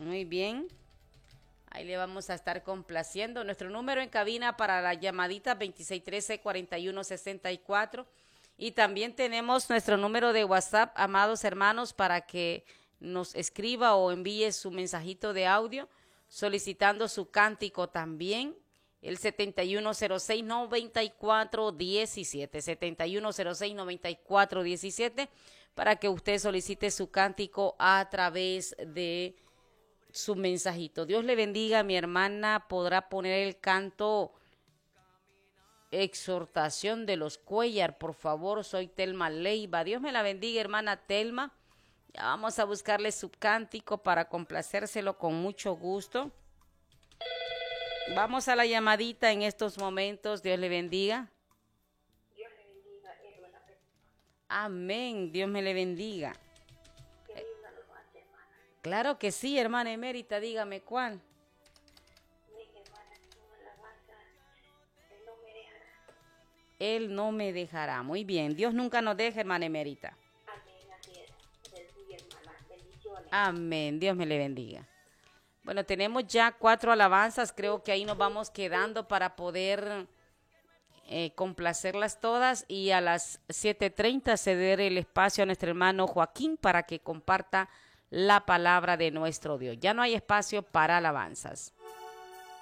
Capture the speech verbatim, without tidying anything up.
Muy bien. Ahí le vamos a estar complaciendo. Nuestro número en cabina para la llamadita veintiséis trece, cuarenta y uno sesenta y cuatro. Y también tenemos nuestro número de WhatsApp, amados hermanos, para que nos escriba o envíe su mensajito de audio solicitando su cántico también. El setenta y uno cero seis, noventa y cuatro diecisiete. setenta y uno cero seis, noventa y cuatro diecisiete para que usted solicite su cántico a través de su mensajito. Dios le bendiga, mi hermana podrá poner el canto Exhortación de los Cuellar, por favor. Soy Telma Leiva. Dios me la bendiga, hermana Telma. Ya vamos a buscarle su cántico para complacérselo con mucho gusto. Vamos a la llamadita en estos momentos. Dios le bendiga. Dios le bendiga, hermana. Amén. Dios me le bendiga. Que hay una alabanza, hermana. Claro que sí, hermana emérita. Dígame cuál. Mi hermana, una alabanza. Él no me dejará. Él no me dejará. Muy bien. Dios nunca nos deja, hermana emérita. Amén, así es. Aleluya, hermana. Bendiciones. Amén. Dios me le bendiga. Bueno, tenemos ya cuatro alabanzas. Creo que ahí nos vamos quedando para poder eh, complacerlas todas. Y a las siete treinta ceder el espacio a nuestro hermano Joaquín para que comparta la palabra de nuestro Dios. Ya no hay espacio para alabanzas.